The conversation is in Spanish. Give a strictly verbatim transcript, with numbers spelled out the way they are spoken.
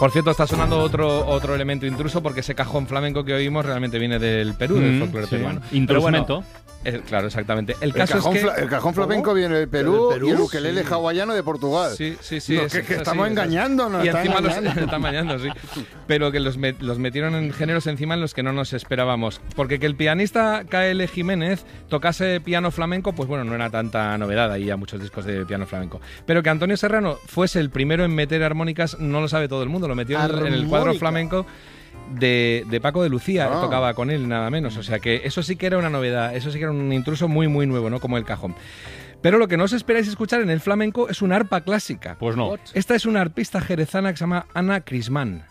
Por cierto, está sonando otro otro elemento intruso porque ese cajón flamenco que oímos realmente viene del Perú, mm, del folclore sí. peruano. Instrumento. Eh, claro, exactamente. El, el, caso cajón, es que... el cajón flamenco viene del Perú, Perú y el ukelele sí. hawaiano de Portugal. Sí, sí, sí. No, es, que, es que así, estamos es engañándonos. Y está encima engañando. los están engañando, sí. Pero que los, met, los metieron en géneros encima en los que no nos esperábamos. Porque que el pianista K L Jiménez tocase piano flamenco, pues bueno, no era tanta novedad. Ahí hay muchos discos de piano flamenco. Pero que Antonio Serrano fuese el primero en meter armónicas, no lo sabe todo el mundo. Lo metió en, en el cuadro flamenco De, de Paco de Lucía, oh. tocaba con él nada menos, o sea que eso sí que era una novedad, eso sí que era un intruso muy muy nuevo, ¿no? Como el cajón. Pero lo que no os esperáis escuchar en el flamenco es una arpa clásica. Pues no. Esta es una arpista jerezana que se llama Ana Crismán.